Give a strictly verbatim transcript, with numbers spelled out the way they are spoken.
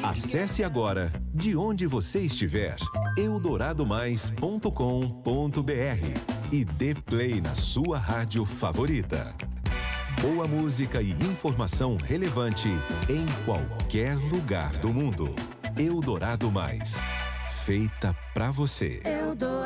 Acesse agora, de onde você estiver, eldorado mais ponto com ponto br e dê play na sua rádio favorita. Boa música e informação relevante em qualquer lugar do mundo. Eldorado Mais, feita pra você.